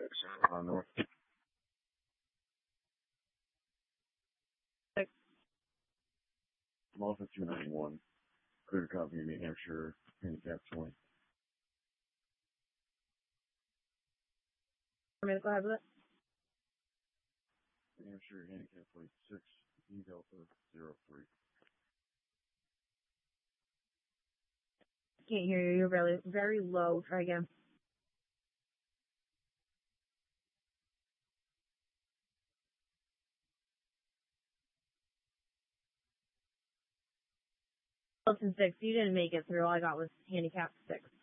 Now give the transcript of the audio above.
North. Six. Malta 291. Clear copy, New Hampshire, handicap 20. Want me to go ahead with it? New Hampshire, handicap 46, E Delta 03. Can't hear you. You're very, very low. Try again. Wilson 6. You didn't make it through. All I got was handicap 6.